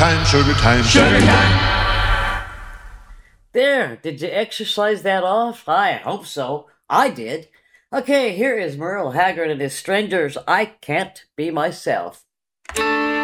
time, sugar time, sugar time. There, did you exercise that off? I hope so. I did. Okay, here is Merle Haggard and his Strangers. I Can't Be Myself.